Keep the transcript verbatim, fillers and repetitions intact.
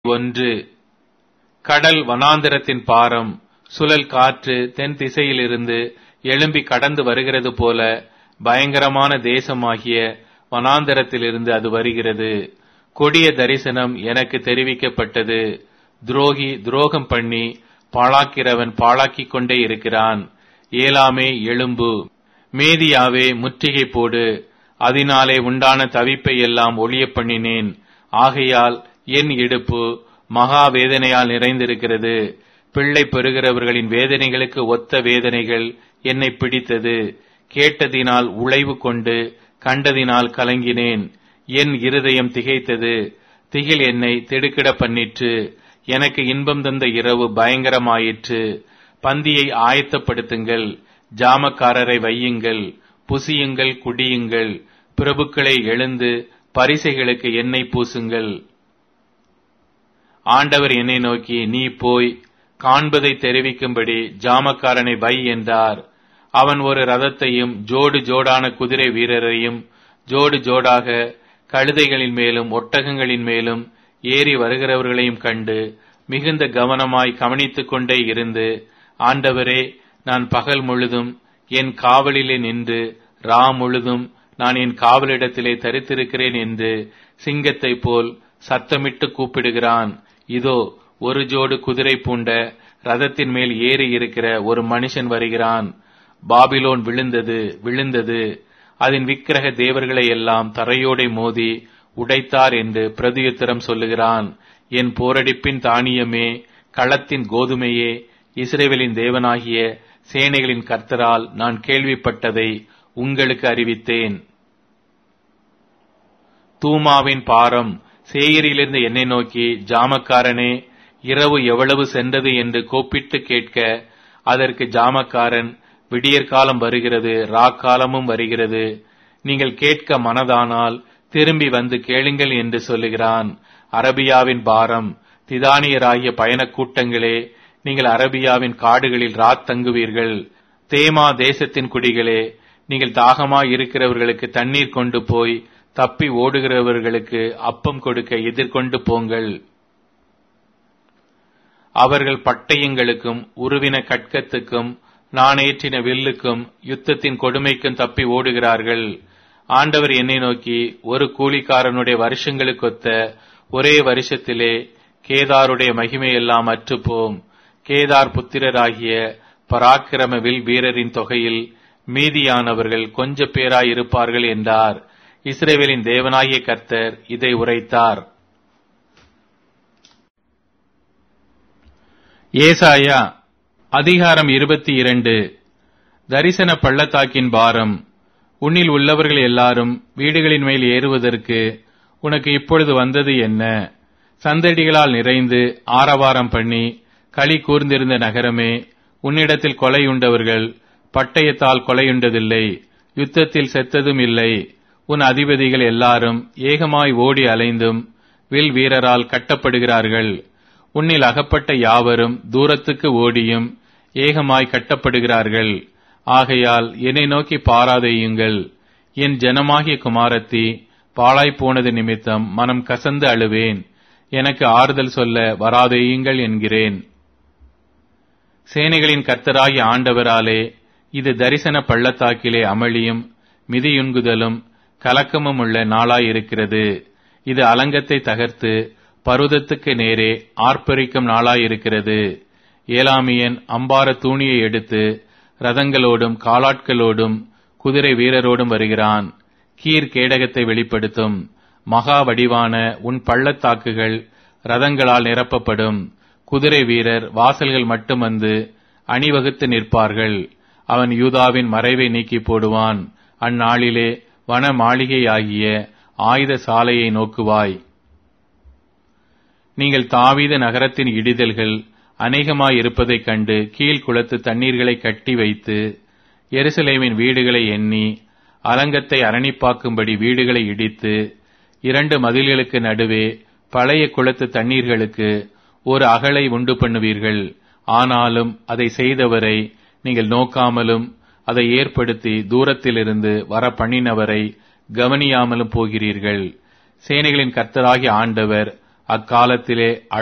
ஒன்று. கடல் வனாந்திரத்தின் பாரம். சுழல் காற்று தென் திசையிலிருந்து எழும்பி கடந்து வருகிறது போல பயங்கரமான தேசமாகிய வனாந்திரத்திலிருந்து அது வருகிறது. கொடிய தரிசனம் எனக்கு தெரிவிக்கப்பட்டது. துரோகி துரோகம் பண்ணி பாழாக்கிறவன் பாழாக்கிக் கொண்டே இருக்கிறான். ஏலாமே எழும்பு, மேதியாவே முற்றுகை போடு. அதனாலே உண்டான தவிப்பை எல்லாம் ஒழிய பண்ணினேன். ஆகையால் என் இடுப்பு மகா வேதனையால் நிறைந்திருக்கிறது. பிள்ளை பெறுகிறவர்களின் வேதனைகளுக்கு ஒத்த வேதனைகள் என்னை பிடித்தது. கேட்டதினால் உழைவு கொண்டு கண்டதினால் கலங்கினேன். என் இருதயம் திகைத்தது. திகில் என்னை திடுக்கிட பண்ணிற்று. எனக்கு இன்பம் தந்த இரவு பயங்கரமாயிற்று. பந்தியை ஆயத்தப்படுத்துங்கள், ஜாமக்காரரை வையுங்கள், புசியுங்கள், குடியுங்கள். பிரபுக்களை எழுந்து பரிசைகளுக்கு எண்ணெய் பூசுங்கள். ஆண்டவர் என்னை நோக்கி, நீ போய் காண்பதை தெரிவிக்கும்படி ஜாமக்காரனை வை என்றார். அவன் ஒரு ரதத்தையும் ஜோடு ஜோடான குதிரை வீரரையும் ஜோடு ஜோடாக கழுதைகளின் மேலும் ஒட்டகங்களின் மேலும் ஏறி வருகிறவர்களையும் கண்டு மிகுந்த கவனமாய் கவனித்துக் கொண்டே இருந்து, ஆண்டவரே, நான் பகல் முழுதும் என் காவலிலே நின்று ரா முழுதும் நான் என் காவலிடத்திலே தரித்திருக்கிறேன் என்று சிங்கத்தை போல் சத்தமிட்டு கூப்பிடுகிறான். இதோ ஒரு ஜோடு குதிரை பூண்ட ரதத்தின் மேல் ஏறி இருக்கிற ஒரு மனுஷன் வருகிறான். பாபிலோன் விழுந்தது விழுந்தது, அதன் விக்கிரக தேவர்களை எல்லாம் தரையோடை மோதி உடைத்தார் என்று பிரதியுத்தரம் சொல்லுகிறான். என் போரடிப்பின் தானியமே, களத்தின் கோதுமையே, இஸ்ரவேலின் தேவனாகிய சேனைகளின் கர்த்தரால் நான் கேள்விப்பட்டதை உங்களுக்கு அறிவித்தேன். தூமாவின் பாரம். சேயரிலிருந்து என்னை நோக்கி, ஜாமக்காரனே, இரவு எவ்வளவு சென்றது என்று கூப்பிட்டு கேட்க, அதற்கு ஜாமக்காரன், விடியற்காலம் வருகிறது, ராக்காலமும் வருகிறது. நீங்கள் கேட்க மனதானால் திரும்பி வந்து கேளுங்கள் என்று சொல்லுகிறான். அரபியாவின் பாரம். திதானியராகிய பயண கூட்டங்களே, நீங்கள் அரபியாவின் காடுகளில் ராத் தங்குவீர்கள். தேமா தேசத்தின் குடிகளே, நீங்கள் தாகமாய் இருக்கிறவர்களுக்கு தண்ணீர் கொண்டு போய் தப்பி ஓடுகிறவர்களுக்கு அப்பம் கொடுக்க எதிர்கொண்டு போங்கள். அவர்கள் பட்டயங்களுக்கும் உருவின கட்கத்துக்கும் நாணேற்றின வில்லுக்கும் யுத்தத்தின் கொடுமைக்கும் தப்பி ஓடுகிறார்கள். ஆண்டவர் என்னை நோக்கி, ஒரு கூலிக்காரனுடைய வருஷங்களுக்கொத்த ஒரே வருஷத்திலே கேதாருடைய மகிமையெல்லாம் அற்றுப்போம். கேதார் புத்திரராகிய பராக்கிரம வில் வீரரின் தொகையில் மீதியானவர்கள் கொஞ்ச பேராயிருப்பார்கள் என்றார். இஸ்ரவேலின் தேவனாகிய கர்த்தர் இதை உரைத்தார். ஏசாயா அதிகாரம் இருபத்தி இரண்டு. தரிசன பள்ளத்தாக்கின் பாரம். உன்னில் உள்ளவர்கள் எல்லாரும் வீடுகளின் மேல் ஏறுவதற்கு உனக்கு இப்பொழுது வந்தது என்ன? சந்தடிகளால் நிறைந்து ஆரவாரம் பண்ணி களி கூர்ந்திருந்த நகரமே, உன்னிடத்தில் கொலையுண்டவர்கள் பட்டயத்தால் கொலையுண்டதில்லை, யுத்தத்தில் செத்ததும் இல்லை. உன் அதிபதிகள் எல்லாரும் ஏகமாய் ஓடி அலைந்தும் வில் வீரரால் கட்டப்படுகிறார்கள். உன்னில் அகப்பட்ட யாவரும் தூரத்துக்கு ஓடியும் ஏகமாய் கட்டப்படுகிறார்கள். ஆகையால் என்னை நோக்கி பாராதையுங்கள். என் ஜனமாகிய குமாரத்தி, பாழாய்ப்போனது நிமித்தம் மனம் கசந்து அழுவேன். எனக்கு ஆறுதல் சொல்ல வராதேயுங்கள் என்கிறேன். சேனைகளின் கர்த்தராகிய ஆண்டவராலே இது தரிசன பள்ளத்தாக்கிலே அமளியும் மிதியுண்குதலும் கலக்கமும் உள்ள நாளாயிருக்கிறது. இது அலங்கத்தை தகர்த்து பருவதத்துக்கு நேரே ஆர்ப்பரிக்கும் நாளாயிருக்கிறது. ஏலாமியன் அம்பார தூணியை எடுத்து ரதங்களோடும் காலாட்களோடும் குதிரை வீரரோடும் வருகிறான். கீர் கேடகத்தை வெளிப்படுத்தும். மகா வடிவான உன் பள்ளத்தாக்குகள் ரதங்களால் நிரப்பப்படும். குதிரை வீரர் வாசல்கள் மட்டும் வந்து அணிவகுத்து நிற்பார்கள். அவன் யூதாவின் மறைவை நீக்கி போடுவான். அந்நாளிலே வன மாளிகையாகிய ஆயுத சாலையை நோக்குவாய். நீங்கள் தாவீது நகரத்தின் இடிதல்கள் அநேகமாயிருப்பதைக் கண்டு கீழ்குளத்து தண்ணீர்களை கட்டி வைத்து எருசலேமின் வீடுகளை எண்ணி அலங்கத்தை அரணிப்பாக்கும்படி வீடுகளை இடித்து இரண்டு மதில்களுக்கு நடுவே பழைய குளத்து தண்ணீர்களுக்கு ஒரு அகலை உண்டு பண்ணுவீர்கள். ஆனாலும் அதை செய்தவரை நீங்கள் நோக்காமலும் அதை ஏற்படுத்தி தூரத்திலிருந்து வர பண்ணினவரை கவனியாமலும் போகிறீர்கள். சேனைகளின் கர்த்தராகிய ஆண்டவர் அக்காலத்திலே